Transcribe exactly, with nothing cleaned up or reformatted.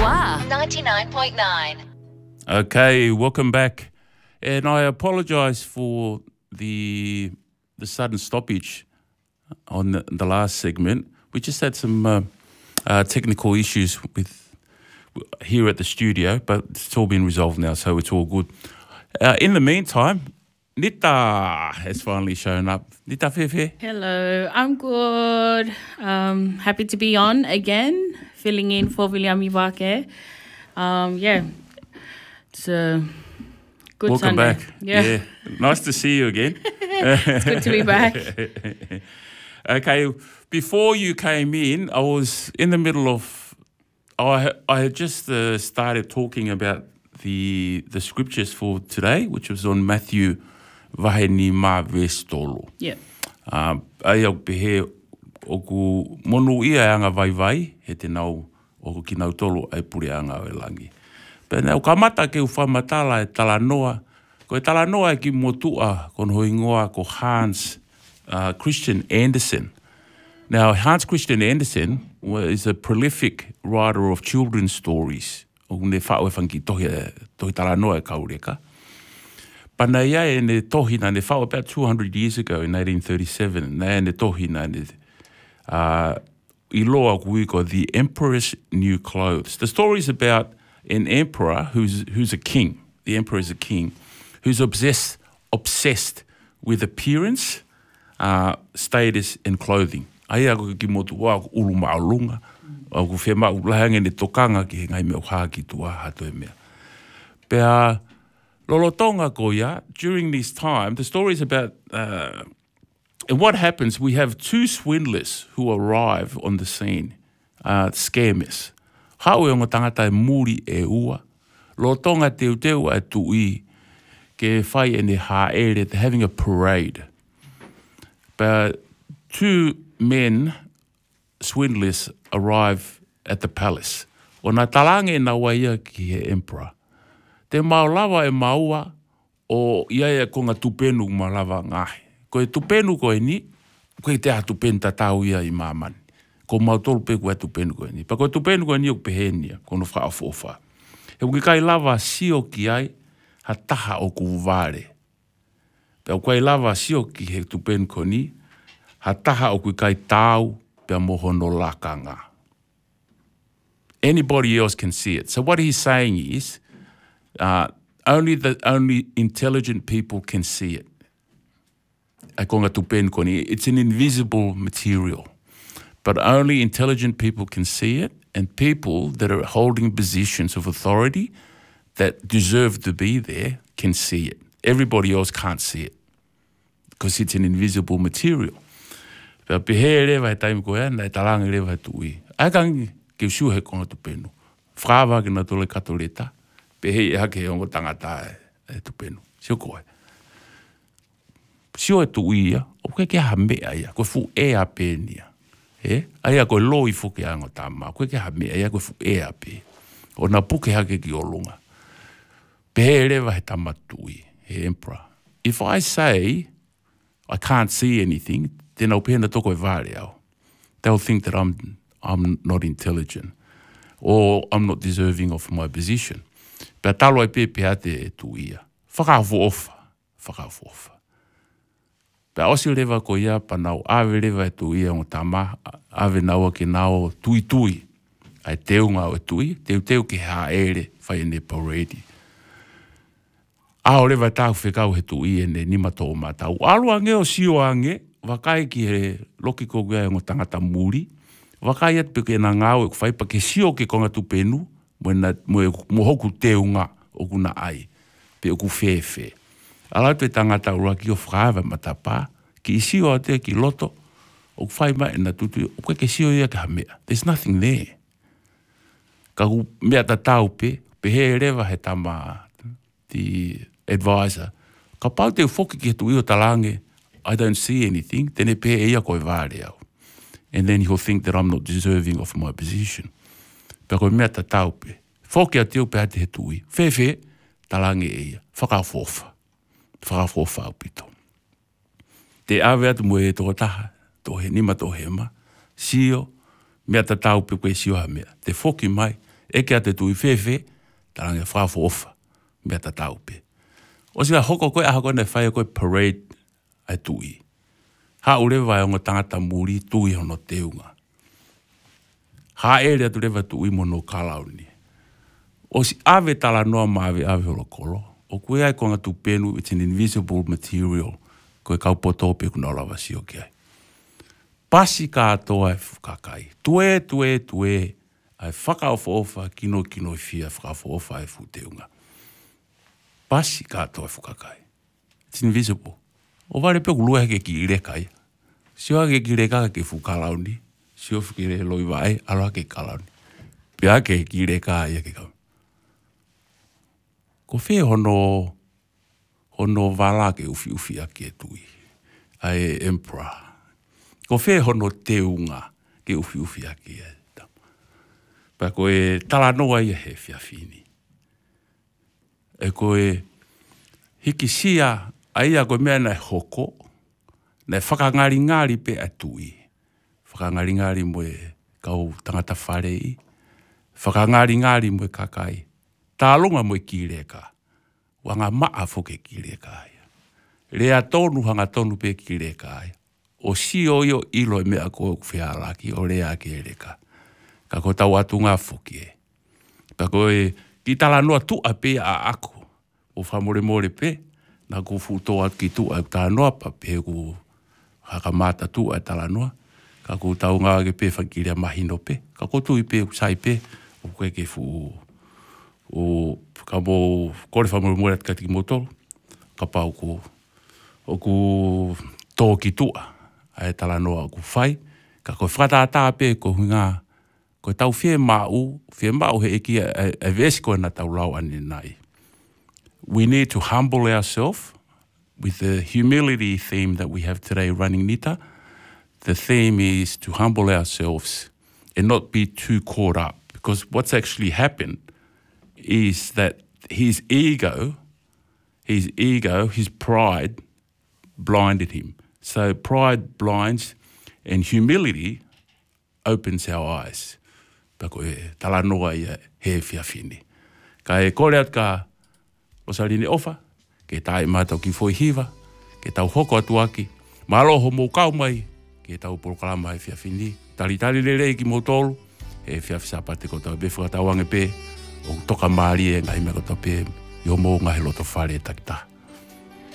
Wah ninety-nine point nine. Okay, welcome back. And I apologise for the the sudden stoppage on the, the last segment. We just had some uh, uh, technical issues with here at the studio, but it's all been resolved now, so it's all good. Uh, in the meantime, Nita has finally shown up. Nita Fefe. Hello, I'm good. Um, happy to be on again, filling in for William Iwake. Um, yeah, it's a good Welcome Sunday. back. Yeah. yeah. Nice to see you again. It's good to be back. Okay, before you came in, I was in the middle of, I I had just uh, started talking about the the scriptures for today, which was on Matthew Vaheni Ma Vestolo. Yeah. Uh, ai au pehe o ku monu ia anga vai vai, he te nau o ku kinau tolo ai pure anga o elangi. Pena o kamata ke u whamatala e talanoa, ko e talanoa e ki motua kon hoi ngoa ko Hans uh, Christian Andersen. Now, Hans Christian Andersen is a prolific writer of children's stories. O ne whao e whangi tohi, tohi talanoa e kaureka. Pana ia e ne tohina, ne whao about two hundred years ago in eighteen thirty-seven, ne ne tohina ne uh, I loa kuiko, The Emperor's New Clothes. The story is about an emperor who's who's a king. The emperor is a king who's obsessed obsessed with appearance, uh, status, and clothing. Ai ako ki motu wa ulu maulunga, o ku fe mau lahange ne tokanga ki ngai me ha ki tua hato e mea. Pea lolotonga ko ia, during this time, the story is about uh, and what happens, we have two swindlers who arrive on the scene, uh, scammers. Haue o ngā tangata e muri e ua. Lo tonga teu teu a tui ke whai e ne haere, they're having a parade. But two men, swindlers, arrive at the palace. O nā talange nā waia ki he emperor. Te maulawa e maua o iaia ko ngā tupenu maulawa ngahi. Ko e tupenu ko e ni, ko e te a tupenu tatau ia i mamani. Ko mautolu pe ko e tupenu ko e ni. Pa ko e tupenu ko e ni o pehenia, ko no wha ofofa. He uki kai lava sio ki ai, ha taha o ku vare. Pe o kai lava sio ki he tupenu ko ni, ha taha o ku kai tau pe moho no lakanga. Anybody else can see it. So what he's saying is, uh, only the only intelligent people can see it. It's an invisible material, but only intelligent people can see it, and people that are holding positions of authority that deserve to be there can see it. Everybody else can't see it because it's an invisible material. But pehe rewa he taimi koe ana, e talangi rewa he tui. Aikangi ke usu he kona tupenu. Whakawa ke na tole katoleta, pehe e hake ongo tangata e tupenu. Sio koe. Sio e tu ia, o koe ke ha mea ia, koe fu e a penia. E? Aia koe loi fu ke ango tama, koe ke ha mea ia, koe fu e a pe. O na puke hake ki o lunga. Pehe rewa he tamatui, he emperor. If I say I can't see anything, then I'll pena toko e vare au. They'll think that I'm, I'm not intelligent or I'm not deserving of my position. Pea talo ai pe pea te e tu ia. Whakawho ofa, whakawho ofa. Pea osi rewa ko ia panau awe rewa e tu ia o tama, awe naua ke nao tui tui. Ai teu ngā o tui, teu teu ke ha ere whai ne parade. Ao rewa tāku whekau he tu ia ne nima tō mātau. Alua nge o sio ange, wakai ki he loki ko gea ngō tangata muri, wakai at peke na ngāo e kwhai pa ke sio ke konga tupenu, mo hoku teu ngā o kuna ai, pe o ku whewhe. Ala te tangata ura ki o whakawa matapa, ki isio a te ki loto, o kwhai mai na tutu, o koe ke sio ia ka mea. There's nothing there. Ka ku mea ta tau pe, pe he rewa he tama, the advisor, ka pau te ufoki ki he tu io talange, I don't see anything, tene pe eia koe vare au. And then he'll think that I'm not deserving of my position. Pe koe mea ta tau pe. Foki a teo pe a te he tui. Whewhe, talange eia. Whakafofa. Whakafofa au pito. Te awe atu mo e toko taha, to he nima to he ma. Sio, mea ta tau pe koe sio ha mea. Te foki mai, E kia te tui fefe, tarange whafo ofa, mea ta tau pe. O si a hoko koe aha koe nei whaia koe parade ai tui. Ha ure vai ongo tangata muri tui hono teunga. Ha ere atu rewa tui mono kalauni. O si ave tala noa maave ave holo kolo. O koe ai konga tu penu, it's an invisible material. Koe kau potope kuna olawa si o kia. Pasi ka atoa e fukakai. Tue, tue, tue. Ai whakaofa ofa, kino kino i fia whakaofa ofa e futeunga. Pasi ka atoa e fukakai. It's invisible. O vare pe kulua heke ki irekai. Sio hake ki ireka ke fukalauni. Sio fikire loi vai, alo hake kalauni. Pia hake ki ireka ia ke kau. Ko whee hono, hono wala ke ufi ufi ake e tui. Ai emperor. Ko whee hono teunga ke ufi ufi ake e. Pa koe tala noa ia he whiawhini. E koe hiki sia aia koe mea nei hoko, nei whakangari ngari pe atui. Whakangari ngari moe kau tangata wharei, whakangari ngari moe kakai. Tālonga moe kireka, wanga maa foke kireka aia. Rea tonu hanga tonu pe kireka aia. O si o io ilo e mea koe whialaki o rea ke reka. Ka ko tau atu ngā whuki e. Ka koe ki tala noa tu a pe a ako. O whamore more pe, na ko futo atu ki tu a tā noa pa pe ku haka mata tu a tala noa. Ka ko tau ngā ke pe whakirea mahino pe. Ka ko tu i pe usai pe, o koe ke fu o ka mo kore whamore more atu katiki motoro. Ka pau ko o ku tō ki tua. A tala noa ku whai. Ka koe whakata pe ko ngā ko tau fie mau, fie mau he eki a, a vesko na tau lau ane nai. We need to humble ourselves with the humility theme that we have today running Nita. The theme is to humble ourselves and not be too caught up, because what's actually happened is that his ego, his ego, his pride blinded him. So pride blinds and humility opens our eyes. Pako e tala noa ia he whiawhini. Ka e kore at ka o sarine ofa, ke tae mātau ki foi hiva, ke tau hoko atu aki, maloho mō kau mai, ke tau porokalama he whiawhini. Tari tari le rei ki mō tolu, he whiawhisa pate ko tau befu tau ange pe, o toka maari e ngai me ko tau pe, i o mō ngahe loto whare takita.